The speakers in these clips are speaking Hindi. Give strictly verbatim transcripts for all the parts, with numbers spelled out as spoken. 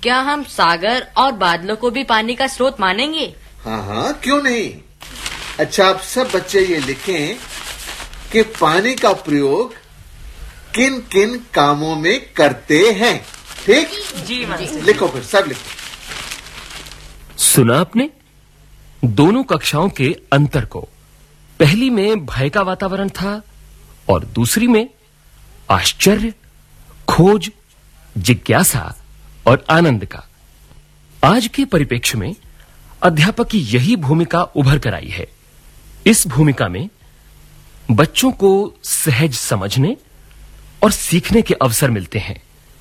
क्या हम सागर और बादलों को भी पानी का स्रोत मानेंगे? हाँ हाँ, क्यों नहीं। अच्छा, आप सब बच्चे ये लिखें कि पानी का प्रयोग किन किन कामों में करते हैं। ठीक? जी मास्टर। लिखो, फिर सब लिखो। सुना आपने दोनों कक्षाओं के अंतर को। पहली में भय का वातावरण था और दूसरी में आश्चर्य, खोज, जिज्ञासा और आनंद का। आज के परिप्रेक्ष्य में अध्यापक की यही भूमिका उभर कर आई है। इस भूमिका में बच्चों को सहज समझने और सीखने के अवसर मिलते हैं।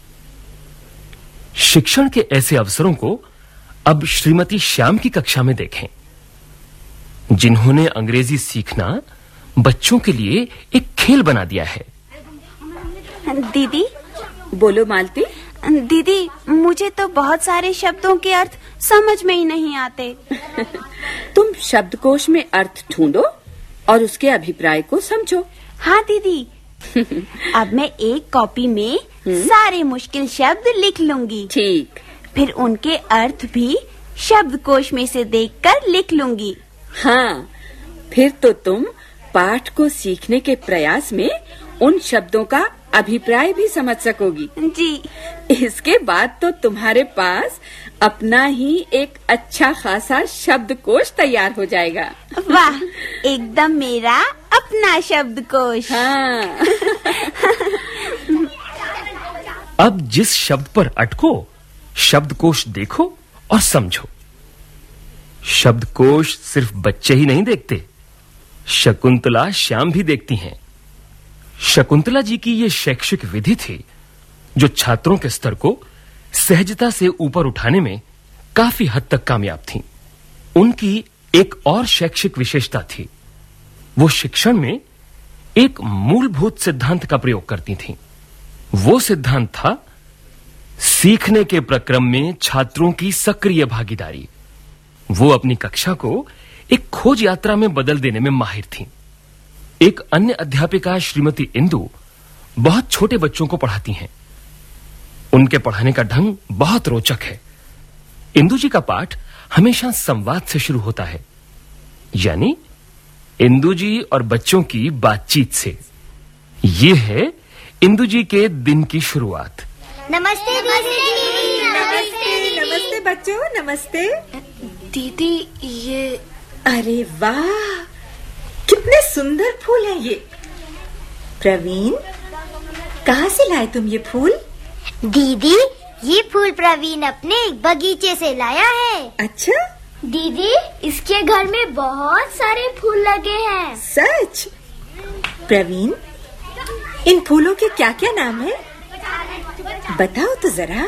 शिक्षण के ऐसे अवसरों को अब श्रीमती श्याम की कक्षा में देखें, जिन्होंने अंग्रेजी सीखना बच्चों के लिए एक खेल बना दिया है। दीदी, बोलो मालती। दीदी, मुझे तो बहुत सारे शब्दों के अर्थ समझ में ही नहीं आते। तुम शब्दकोश में अर्थ ढूंढो और उसके अभिप्राय को समझो। हाँ दीदी, अब मैं एक कॉपी में सारे मुश्किल शब्द लिख लूंगी। ठीक। फिर उनके अर्थ भी शब्दकोश में से देखकर लिख लूंगी। हाँ, फिर तो तुम पाठ को सीखने के प्रयास में उन शब्दों का अभिप्राय भी समझ सकोगी। जी। इसके बाद तो तुम्हारे पास अपना ही एक अच्छा खासा शब्दकोश तैयार हो जाएगा। वाह, एकदम मेरा अपना शब्दकोश। हाँ। अब जिस शब्द पर अटको, शब्दकोश देखो और समझो। शब्दकोश सिर्फ बच्चे ही नहीं देखते, शकुंतला श्याम भी देखती हैं। शकुंतला जी की ये शैक्षिक विधि थी जो छात्रों के स्तर को सहजता से ऊपर उठाने में काफी हद तक कामयाब थी। उनकी एक और शैक्षिक विशेषता थी, वो शिक्षण में एक मूलभूत सिद्धांत का प्रयोग करती थीं। वो सिद्धांत था सीखने के प्रक्रम में छात्रों की सक्रिय भागीदारी। वो अपनी कक्षा को एक खोज यात्रा में बदल देने में माहिर थीं। एक अन्य अध्यापिका श्रीमती इंदु बहुत छोटे बच्चों को पढ़ाती हैं। उनके पढ़ाने का ढंग बहुत रोचक है। इंदु जी का पाठ हमेशा संवाद से शुरू होता है, यानी इंदु जी और बच्चों की बातचीत से। ये है इंदु जी के दिन की शुरुआत। नमस्ते दीदी। नमस्ते नमस्ते बच्चों, नमस्ते। दीदी, ये अरे वाह, कितने सुंदर फूल हैं ये। प्रवीण, कहाँ से लाए तुम ये फूल? दीदी, ये फूल प्रवीण अपने एक बगीचे से लाया है। अच्छा दीदी, इसके घर में बहुत सारे फूल लगे हैं। सच? प्रवीण, इन फूलों के क्या क्या नाम है? बताओ तो जरा।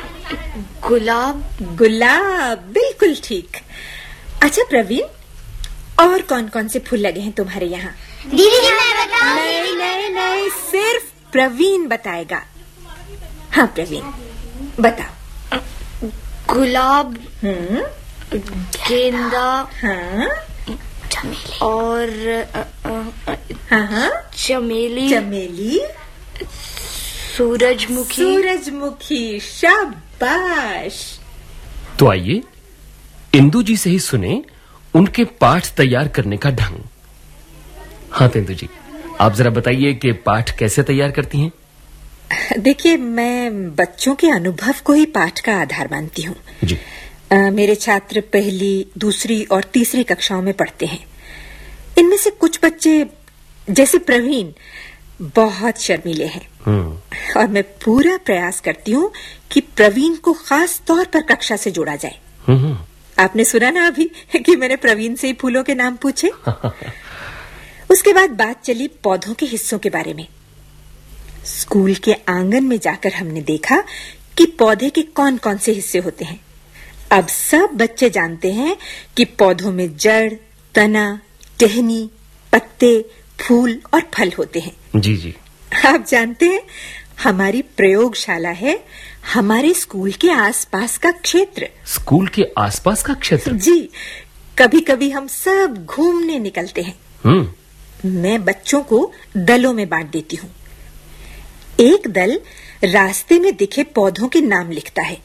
गुलाब। गुलाब, बिल्कुल ठीक। अच्छा प्रवीण, और कौन कौन से फूल लगे हैं तुम्हारे यहाँ? दीदी, मैं बताऊं? नहीं नहीं नहीं, सिर्फ प्रवीण बताएगा। हाँ प्रवीण, बताओ। गुलाब, हम्म, गेंदा, हाँ, चमेली और हाँ हाँ, चमेली, चमेली, सूरजमुखी। सूरजमुखी, शाबाश। तो आइए इंदु जी से ही सुने उनके पाठ तैयार करने का ढंग। हाँ तो इंदु जी, आप जरा बताइए कि पाठ कैसे तैयार करती हैं? देखिए, मैं बच्चों के अनुभव को ही पाठ का आधार मानती हूँ। जी। आ, मेरे छात्र पहली, दूसरी और तीसरी कक्षाओं में पढ़ते हैं। इनमें से कुछ बच्चे, जैसे प्रवीण, बहुत शर्मीले हैं और मैं पूरा प्रयास करती हूँ कि प्रवीण को खास तौर पर कक्षा से जोड़ा जाए। आपने सुना ना अभी कि मैंने प्रवीण से ही फूलों के नाम पूछे। उसके बाद बात चली पौधों के हिस्सों के बारे में। स्कूल के आंगन में जाकर हमने देखा कि पौधे के कौन कौन से हिस्से होते हैं। अब सब बच्चे जानते हैं कि पौधों में जड़, तना, टहनी, पत्ते, फूल और फल होते हैं। जी जी। आप जानते हैं, हमारी प्रयोगशाला है हमारे स्कूल के आसपास का क्षेत्र। स्कूल के आसपास का क्षेत्र? जी। कभी कभी हम सब घूमने निकलते हैं। हम्म। मैं बच्चों को दलों में बांट देती हूँ। एक दल रास्ते में दिखे पौधों के नाम लिखता है